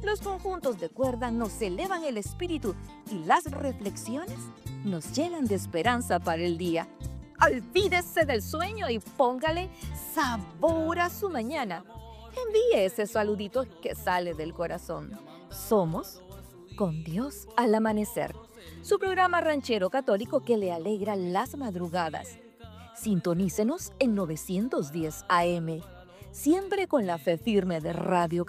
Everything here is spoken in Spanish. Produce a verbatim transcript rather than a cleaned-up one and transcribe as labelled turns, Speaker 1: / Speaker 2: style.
Speaker 1: Los conjuntos de cuerda nos elevan el espíritu y las reflexiones nos llenan de esperanza para el día. Olvídese del sueño y póngale sabor a su mañana. Envíe ese saludito que sale del corazón. Somos Con Dios al Amanecer, su programa ranchero católico que le alegra las madrugadas. Sintonícenos en novecientos diez A M, siempre con la fe firme de Radio